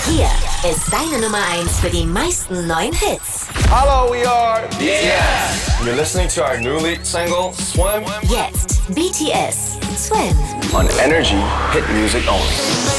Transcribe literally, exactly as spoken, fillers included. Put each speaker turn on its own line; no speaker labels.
Hier ist deine Nummer eins für die meisten neuen Hits.
Hello, we are B T S. You're listening to our new lead single, Swim.
Jetzt B T S, Swim.
On Energy, hit music only.